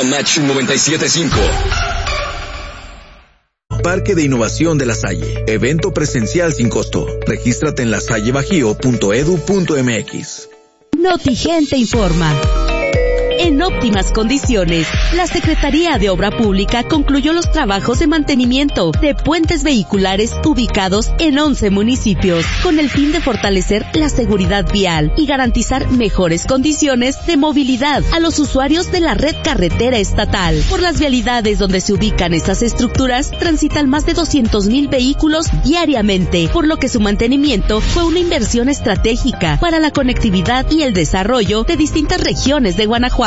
Match 97.5. Parque de Innovación de La Salle. Evento presencial sin costo. Regístrate en lasallebajío.edu.mx. Notigente informa. En óptimas condiciones, la Secretaría de Obra Pública concluyó los trabajos de mantenimiento de puentes vehiculares ubicados en 11 municipios, con el fin de fortalecer la seguridad vial y garantizar mejores condiciones de movilidad a los usuarios de la red carretera estatal. Por las vialidades donde se ubican estas estructuras, transitan más de 200,000 vehículos diariamente, por lo que su mantenimiento fue una inversión estratégica para la conectividad y el desarrollo de distintas regiones de Guanajuato.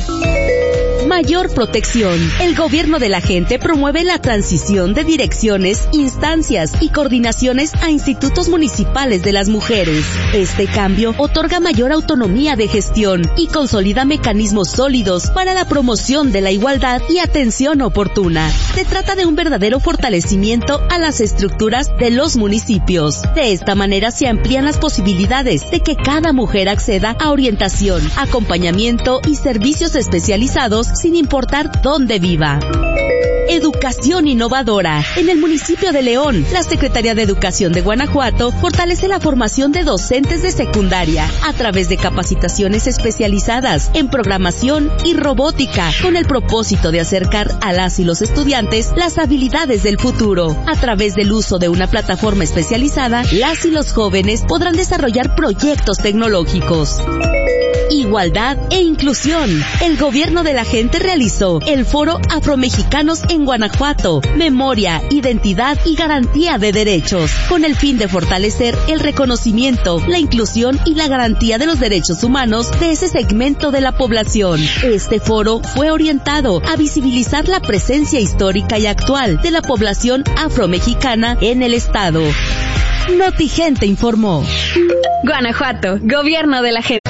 Mayor protección. El gobierno de la gente promueve la transición de direcciones, instancias y coordinaciones a institutos municipales de las mujeres. Este cambio otorga mayor autonomía de gestión y consolida mecanismos sólidos para la promoción de la igualdad y atención oportuna. Se trata de un verdadero fortalecimiento a las estructuras de los municipios. De esta manera se amplían las posibilidades de que cada mujer acceda a orientación, acompañamiento y servicios especializados sin importar dónde viva. Educación innovadora. En el municipio de León, la Secretaría de Educación de Guanajuato fortalece la formación de docentes de secundaria a través de capacitaciones especializadas en programación y robótica, con el propósito de acercar a las y los estudiantes las habilidades del futuro. A través del uso de una plataforma especializada, las y los jóvenes podrán desarrollar proyectos tecnológicos. Igualdad e inclusión. El gobierno de la gente realizó el Foro Afromexicanos en Guanajuato, Memoria, Identidad y Garantía de Derechos, con el fin de fortalecer el reconocimiento, la inclusión y la garantía de los derechos humanos de ese segmento de la población. Este foro fue orientado a visibilizar la presencia histórica y actual de la población afromexicana en el estado. Notigente informó. Guanajuato, gobierno de la gente.